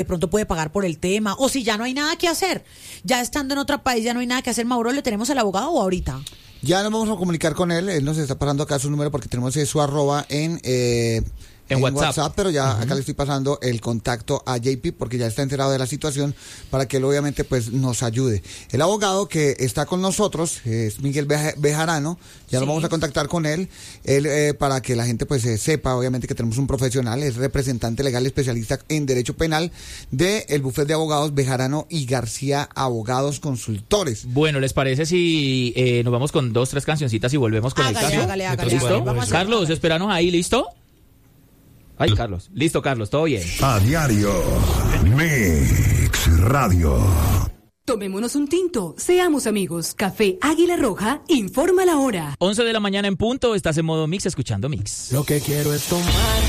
de pronto puede pagar por el tema, o si ya no hay nada que hacer, ya estando en otro país ya no hay nada que hacer. Mauro, ¿le tenemos al abogado o ahorita? Ya nos vamos a comunicar con él nos está pasando acá su número porque tenemos su arroba en WhatsApp, pero ya acá le estoy pasando el contacto a JP porque ya está enterado de la situación para que él obviamente pues nos ayude. El abogado que está con nosotros es Miguel Bejarano, ya nos vamos a contactar con él para que la gente pues sepa obviamente que tenemos un profesional, es representante legal especialista en derecho penal del bufete de abogados Bejarano y García Abogados Consultores. Bueno, ¿les parece si nos vamos con 2, 3 cancioncitas y volvemos con el caso? Hágale. ¿Listo? Vamos a Carlos, esperanos ahí, ¿listo? Ay, Carlos. Listo, Carlos, todo bien. A diario, Mix Radio. Tomémonos un tinto, seamos amigos. Café Águila Roja, informa la hora. 11 de la mañana en punto, estás en modo Mix, escuchando Mix. Lo que quiero es tomar